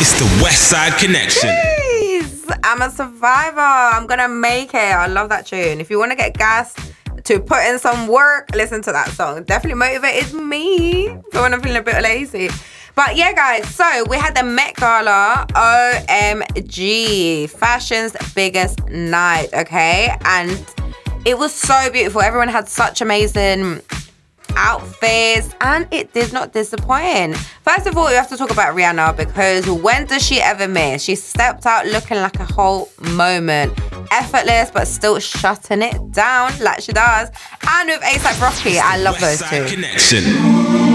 It's the West Side Connection. Jeez, I'm a survivor. I'm gonna make it. I love that tune. If you want to get gas to put in some work, listen to that song. Definitely motivated me for when I'm feeling a bit lazy. But yeah, guys, so we had the Met Gala, OMG, fashion's biggest night, okay? And it was so beautiful. Everyone had such amazing outfits, and it did not disappoint. First of all, we have to talk about Rihanna, because when does she ever miss? She stepped out looking like a whole moment. Effortless, but still shutting it down like she does. And with A$AP Rocky, I love those two. Connection.